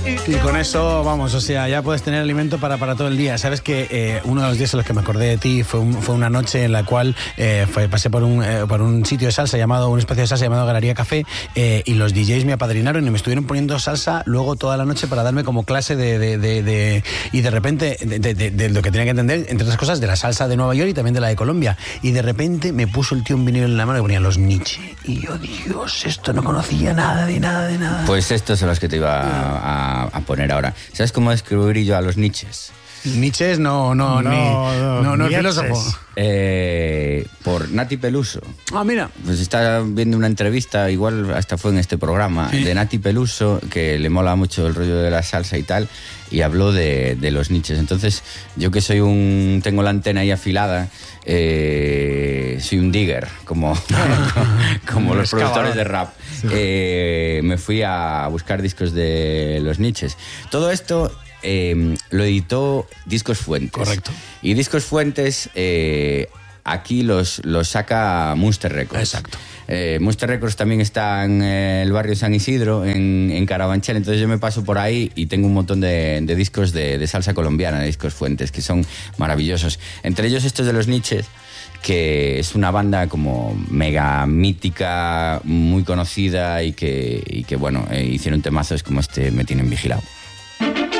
Y con eso, vamos, o sea, ya puedes tener alimento para todo el día. Sabes que uno de los días en los que me acordé de ti fue una noche en la cual pasé por un sitio de salsa un espacio de salsa llamado Galería Café, y los DJs me apadrinaron y me estuvieron poniendo salsa luego toda la noche para darme como clase y de repente de lo que tenía que entender, entre otras cosas, de la salsa de Nueva York y también de la de Colombia. Y de repente me puso el tío un vinilo en la mano y ponía los Nietzsche. Y yo, Dios, esto no conocía nada de nada. Pues estos son los que te iba a poner ahora. ¿Sabes cómo describir yo a los Nietzsches? Nietzsche no es filósofo. Por Nati Peluso. Ah, mira. Pues está viendo una entrevista, igual hasta fue en este programa, sí, de Nati Peluso, que le mola mucho el rollo de la salsa y tal, y habló de los Nietzsches. Entonces, yo que tengo la antena ahí afilada, soy un digger, como los productores de rap. Sí. Me fui a buscar discos de los Nietzsches. Todo esto lo editó Discos Fuentes. Correcto. Y Discos Fuentes aquí los saca Munster Records. Exacto. Munster Records también está en el barrio San Isidro, en Carabanchel. Entonces yo me paso por ahí y tengo un montón de discos de salsa colombiana, de Discos Fuentes, que son maravillosos. Entre ellos estos de los Nietzsches, que es una banda como mega mítica, muy conocida y que bueno, hicieron temazos como este Me Tienen Vigilado.